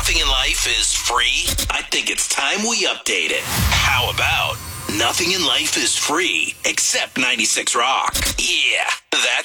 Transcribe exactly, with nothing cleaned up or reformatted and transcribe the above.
Nothing in life is free. I think it's time we update it. How about Nothing in life is free except ninety-six Rock? Yeah, that's